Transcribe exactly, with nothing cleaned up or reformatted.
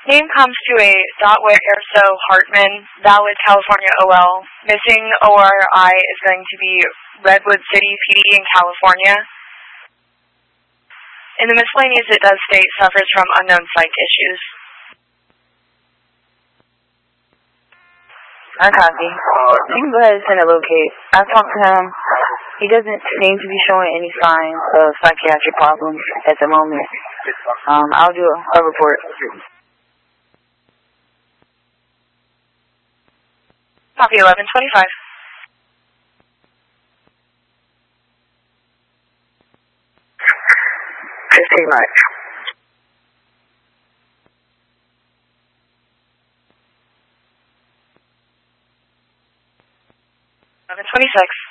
Name comes to a Dotwick Erso Hartman, valid California O L. Missing O R I is going to be Redwood City P D in California. In the miscellaneous, it does state suffers from unknown psych issues. I copy. You can go ahead and send a locate. I talked to him. He doesn't seem to be showing any signs of psychiatric problems at the moment. Um, I'll do a, a report. Copy eleven twenty-five. Fifteen much. eleven twenty-six.